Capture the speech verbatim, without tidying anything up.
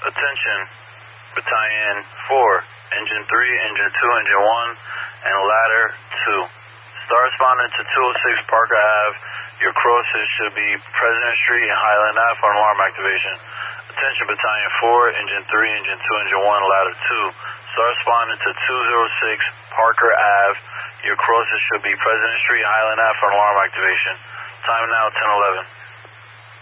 Attention, Battalion four, Engine three, Engine two, Engine one, and Ladder two. Star responding to two oh six Parker Avenue. Your crosses should be President Street and Highland Avenue for alarm activation. Attention, Battalion four, Engine three, Engine two, Engine one, Ladder two. Star responding to two oh six Parker Avenue. Your crosses should be President Street, Highland Avenue for alarm activation. Time now ten eleven.